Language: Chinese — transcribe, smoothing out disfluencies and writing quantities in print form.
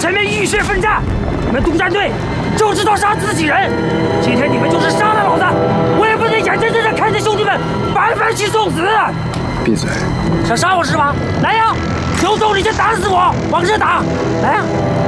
前面浴血奋战，你们督战队就知道杀自己人。今天你们就是杀了老子，我也不能眼睁睁的看着兄弟们白白去送死。 闭嘴！ 想杀我是吧？来呀，有种你就打死我，往这打！来呀！